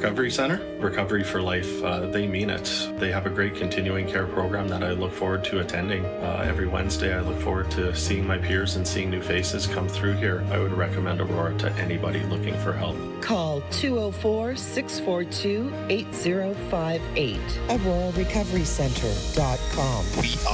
Recovery Center, Recovery for Life. They mean it. They have a great continuing care program that I look forward to attending. Every Wednesday, I look forward to seeing my peers and seeing new faces come through here. I would recommend Aurora to anybody looking for help. Call 204-642-8058. AuroraRecoveryCenter.com.